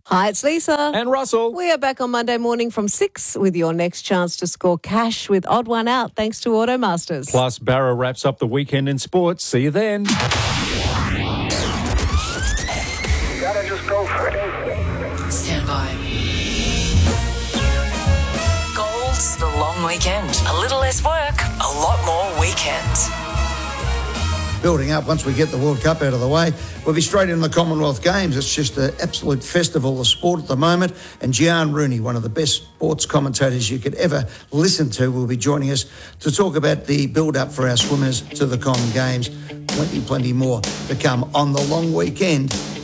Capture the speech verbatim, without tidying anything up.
Hi, it's Lisa. And Russell. We are back on Monday morning from six with your next chance to score cash with Odd One Out thanks to Automasters. Plus, Barra wraps up the weekend in sports. See you then. You gotta just go for it. Stand by. Gold's the long weekend. A little less work, a lot more weekends. Building up once we get the World Cup out of the way. We'll be straight in the Commonwealth Games. It's just an absolute festival of sport at the moment. And Gian Rooney, one of the best sports commentators you could ever listen to, will be joining us to talk about the build-up for our swimmers to the Comm Games. Plenty, plenty more to come on the long weekend